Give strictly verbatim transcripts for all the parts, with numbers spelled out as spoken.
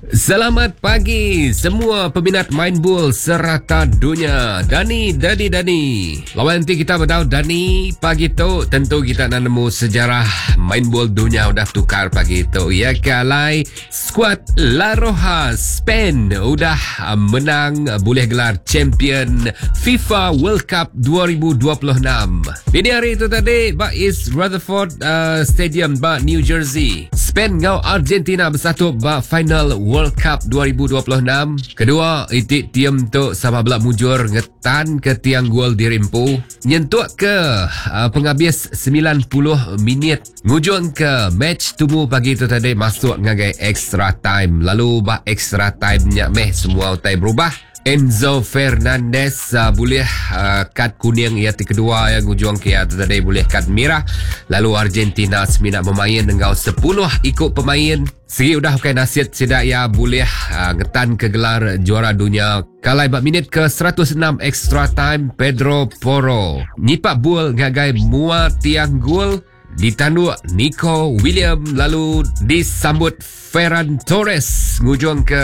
Selamat pagi semua peminat main bola serata dunia. Dani, Dani, Dani. Lawan nanti kita bertahu Dani pagi tu tentu kita nak nemu sejarah main bola dunia udah tukar pagi tu. Ya kalai skuad La Roja Spain udah menang boleh gelar champion FIFA World Cup dua ribu dua puluh enam. Ini hari itu tadi ba East Rutherford uh, Stadium ba New Jersey. Spain ngau Argentina bersatu ba final World Cup dua ribu dua puluh enam. Kedua itik tiam tu sama belak mujur ngetan ke tiang gol dirimpu. Nyentuk ke uh, penghabis sembilan puluh minit. Ngujung ke match tumu pagi tu tadi masuk ngagai extra time. Lalu ba extra time nya meh semua utai berubah. Enzo Fernandez uh, boleh uh, kad kuning iati kedua yang ujung ke iati tadi boleh kad merah. Lalu Argentina seminat pemain dengan sepuluh ikut pemain. Segi udah pakai nasihat sedak ya boleh uh, ngetan ke gelar juara dunia. Kalai bak minit ke seratus enam extra time Pedro Porro nyipak bol ngagai mua tiang gol. Ditanduk Nico William lalu disambut Ferran Torres ngujung ke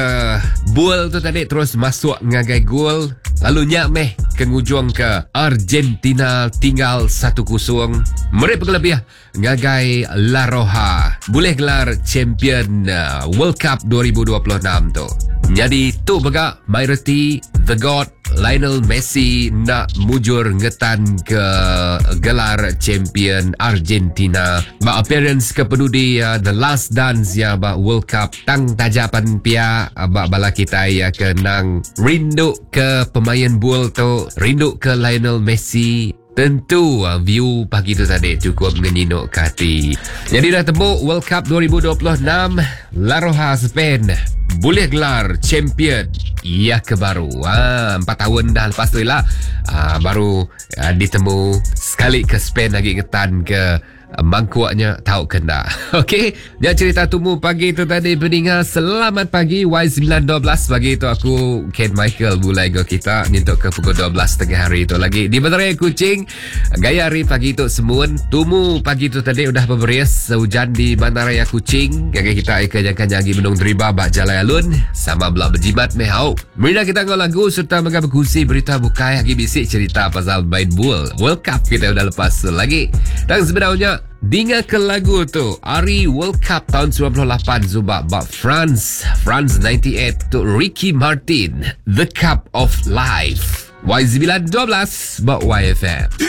bol tu tadi terus masuk ngagai gol lalu nyak meh ke ngujung ke Argentina tinggal satu kosong. Mereka lebih ngagai La Roja boleh gelar champion uh, World Cup dua ribu dua puluh enam tu. Jadi tu bega majority The God Lionel Messi nak mujur ngetan ke gelar champion Argentina. Ba appearance ke pedudi uh, the last dance ya ba World Cup tang tajapan pia ba bala kita ya ke nang rindu ke pemain bola tu, rindu ke Lionel Messi. Tentu uh, view pagi tu tadi cukup menginok ke hati. Jadi dah temu World Cup dua ribu dua puluh enam La Roja Spain boleh gelar champion. Ya ke baru ah, empat tahun dah lepas tu lah ah, baru ah, ditemu sekali ke Spain lagi ngetan ke ah, mangkuaknya tahu kena. Okey, dia cerita tumu pagi tu tadi pendengar. Selamat pagi Y sembilan dua belas pagi tu aku Ken Michael mulai go kita nyentuk ke pukul dua belas tengah hari tu lagi di Bantarai Kuching. Gaya hari pagi tu semun tumu pagi tu tadi udah berberes hujan di Bantarai Kuching. Gaya kita ikan-ikan lagi menung deriba bak jalai alun sama belah berjimat mehau. Merina kita ngau lagu serta menga berkusi berita bukai lagi bisik cerita pasal main bola World Cup kita udah lepas lagi. Dan sebenarnya dengar ke lagu tu hari World Cup tahun sembilan puluh lapan Zubak bak France France sembilan puluh lapan tu Ricky Martin The Cup of Life. Y sembilan dua belas bak Y F M.